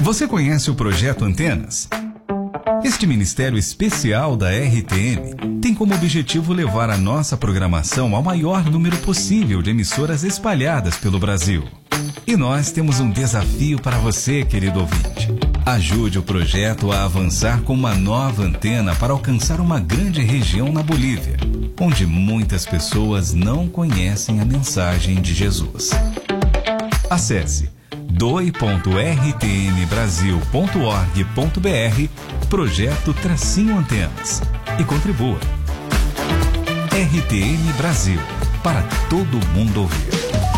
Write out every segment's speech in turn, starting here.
Você conhece o Projeto Antenas? Este ministério especial da RTM tem como objetivo levar a nossa programação ao maior número possível de emissoras espalhadas pelo Brasil. E nós temos um desafio para você, querido ouvinte. Ajude o projeto a avançar com uma nova antena para alcançar uma grande região na Bolívia, onde muitas pessoas não conhecem a mensagem de Jesus. Acesse doi.rtmbrasil.org.br Projeto-Antenas e contribua. RTM Brasil, para todo mundo ouvir.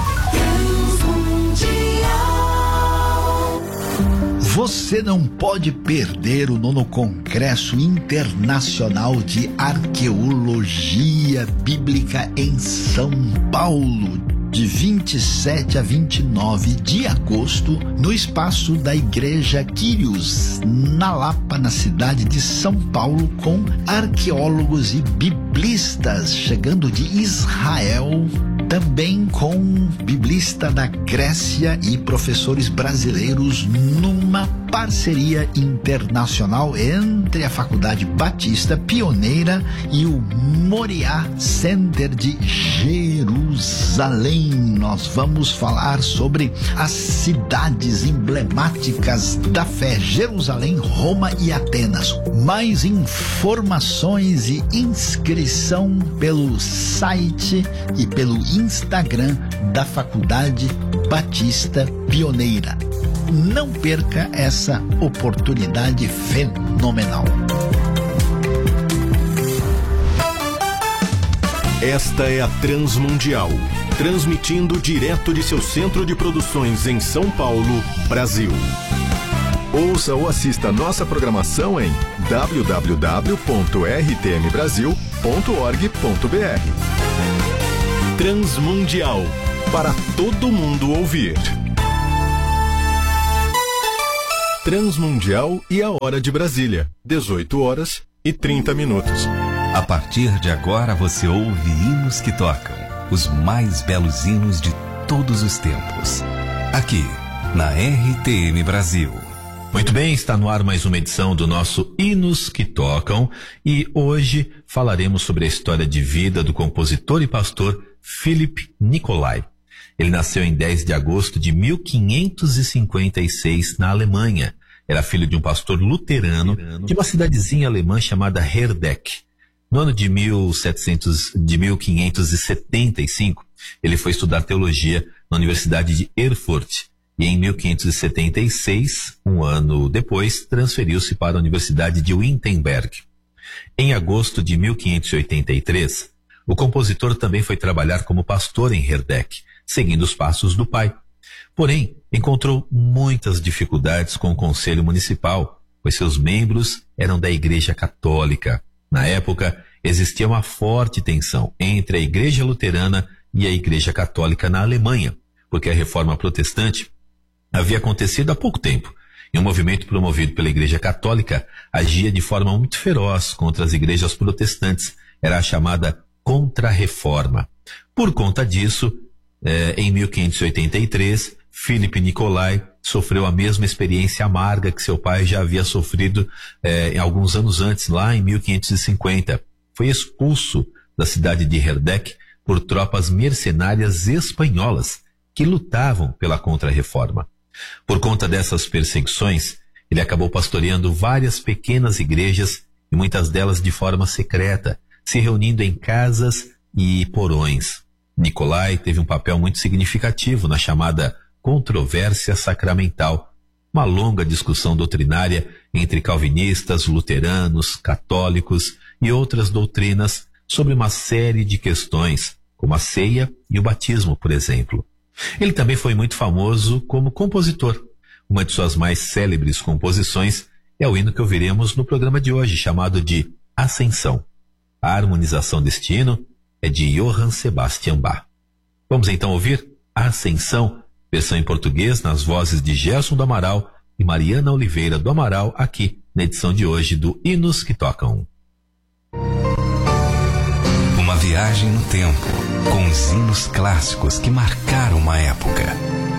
Você não pode perder o 9º Congresso Internacional de Arqueologia Bíblica em São Paulo, de 27 a 29 de agosto, no espaço da Igreja Quírios, na Lapa, na cidade de São Paulo, com arqueólogos e biblistas chegando de Israel, também com biblista da Grécia e professores brasileiros, numa parceria internacional entre a Faculdade Batista Pioneira e o Moriá Center de Jerusalém. Nós vamos falar sobre as cidades emblemáticas da fé: Jerusalém, Roma e Atenas. Mais informações e inscrição pelo site e pelo Instagram da Faculdade Batista Pioneira. Não perca essa oportunidade fenomenal. Esta é a Transmundial, transmitindo direto de seu centro de produções em São Paulo, Brasil. Ouça ou assista nossa programação em www.rtmbrasil.org.br. Transmundial, para todo mundo ouvir. Transmundial e a hora de Brasília, 18h30. A partir de agora você ouve hinos que tocam, os mais belos hinos de todos os tempos, aqui na RTM Brasil. Muito bem, está no ar mais uma edição do nosso Hinos que Tocam, e hoje falaremos sobre a história de vida do compositor e pastor Philipp Nicolai. Ele nasceu em 10 de agosto de 1556 na Alemanha. Era filho de um pastor luterano de uma cidadezinha alemã chamada Herdeck. No ano de 1575, ele foi estudar teologia na Universidade de Erfurt e em 1576, um ano depois, transferiu-se para a Universidade de Wittenberg. Em agosto de 1583, o compositor também foi trabalhar como pastor em Herdeck, seguindo os passos do pai. Porém, encontrou muitas dificuldades com o conselho municipal, pois seus membros eram da Igreja Católica. Na época, existia uma forte tensão entre a Igreja Luterana e a Igreja Católica na Alemanha, porque a Reforma Protestante havia acontecido há pouco tempo, e um movimento promovido pela Igreja Católica agia de forma muito feroz contra as igrejas protestantes. Era a chamada Contra-Reforma. Por conta disso, em 1583, Philipp Nicolai sofreu a mesma experiência amarga que seu pai já havia sofrido alguns anos antes, lá em 1550. Foi expulso da cidade de Herdeck por tropas mercenárias espanholas que lutavam pela Contra-Reforma. Por conta dessas perseguições, ele acabou pastoreando várias pequenas igrejas, e muitas delas de forma secreta, se reunindo em casas e porões. Nicolai teve um papel muito significativo na chamada controvérsia sacramental, uma longa discussão doutrinária entre calvinistas, luteranos, católicos e outras doutrinas sobre uma série de questões, como a ceia e o batismo, por exemplo. Ele também foi muito famoso como compositor. Uma de suas mais célebres composições é o hino que ouviremos no programa de hoje, chamado de Ascensão. A harmonização deste hino é de Johann Sebastian Bach. Vamos então ouvir Ascensão, versão em português nas vozes de Gerson do Amaral e Mariana Oliveira do Amaral, aqui na edição de hoje do Hinos que Tocam. Uma viagem no tempo, com os hinos clássicos que marcaram uma época.